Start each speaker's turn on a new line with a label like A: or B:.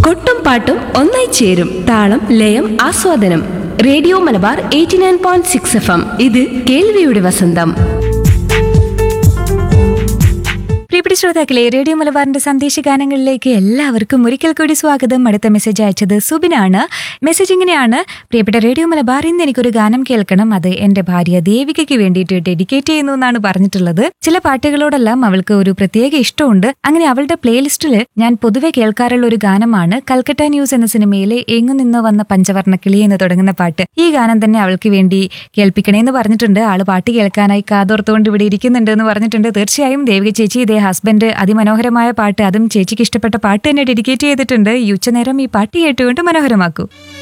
A: കൊട്ടും പാട്ടും ഒന്നായി ചേരും താളം ലയം ആസ്വാദനം. Radio Malabar 89.6 FM. ഇത് കേൾവിയുടെ വസന്തം.
B: പ്രിയപ്പെട്ട ശ്രോതാക്കളെ, റേഡിയോ മലബാറിന്റെ സന്ദേശ ഗാനങ്ങളിലേക്ക് എല്ലാവർക്കും ഒരിക്കൽ കൂടി സ്വാഗതം. അടുത്ത മെസ്സേജ് അയച്ചത് സുബിനാണ്. മെസ്സേജ് ഇങ്ങനെയാണ്: പ്രിയപ്പെട്ട റേഡിയോ മലബാർ, ഇന്ന് എനിക്കൊരു ഗാനം കേൾക്കണം. അത് എന്റെ ഭാര്യ ദേവികയ്ക്ക് വേണ്ടിയിട്ട് ഡെഡിക്കേറ്റ് ചെയ്യുന്നു എന്നാണ് പറഞ്ഞിട്ടുള്ളത്. ചില പാട്ടുകളോടെല്ലാം അവൾക്ക് ഒരു പ്രത്യേക ഇഷ്ടമുണ്ട്. അങ്ങനെ അവളുടെ പ്ലേലിസ്റ്റിൽ ഞാൻ പൊതുവെ കേൾക്കാറുള്ള ഒരു ഗാനമാണ് കൽക്കട്ട ന്യൂസ് എന്ന സിനിമയിലെ എങ്ങു നിന്നോ വന്ന പഞ്ചവർണ്ണ കിളി എന്ന് തുടങ്ങുന്ന പാട്ട്. ഈ ഗാനം തന്നെ അവൾക്ക് വേണ്ടി കേൾപ്പിക്കണേന്ന് പറഞ്ഞിട്ടുണ്ട്. ആള് പാട്ട് കേൾക്കാനായി കാതോർത്തുകൊണ്ട് ഇവിടെ ഇരിക്കുന്നുണ്ട് എന്ന് പറഞ്ഞിട്ടുണ്ട്. തീർച്ചയായും ദേവിക ചേച്ചി, ഇതേ ഹസ്ബൻഡ് അതിമനോഹരമായ പാട്ട്, അതും ചേച്ചിക്ക് ഇഷ്ടപ്പെട്ട പാട്ട് തന്നെ ഡെഡിക്കേറ്റ് ചെയ്തിട്ടുണ്ട്. ഈ ഉച്ചനേരം ഈ പാട്ട് കേട്ടുകൊണ്ട് മനോഹരമാക്കൂ.